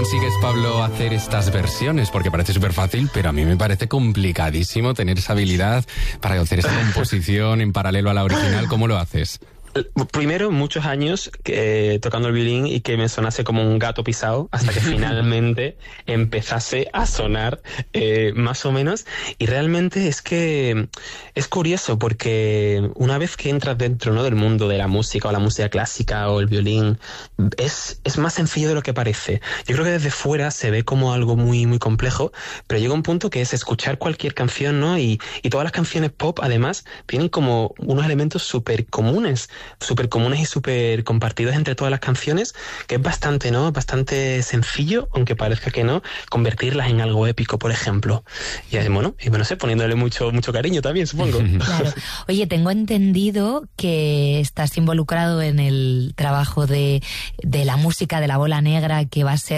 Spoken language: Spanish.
consigues, Pablo, hacer estas versiones? Porque parece súper fácil, pero a mí me parece complicadísimo tener esa habilidad para hacer esa composición en paralelo a la original. ¿Cómo lo haces? Primero, muchos años tocando el violín y que me sonase como un gato pisado hasta que finalmente empezase a sonar más o menos. Y realmente es que es curioso porque una vez que entras dentro, ¿no?, del mundo de la música o la música clásica o el violín, es más sencillo de lo que parece. Yo creo que desde fuera se ve como algo muy, muy complejo, pero llega un punto que es escuchar cualquier canción, ¿no? Y todas las canciones pop, además, tienen como unos elementos súper comunes y súper compartidos entre todas las canciones, que es bastante, ¿no?, bastante sencillo, aunque parezca que no, convertirlas en algo épico, por ejemplo. Y bueno, no sé, poniéndole mucho cariño también, supongo. Claro. Oye, tengo entendido que estás involucrado en el trabajo de la música de La Bola Negra, que va a ser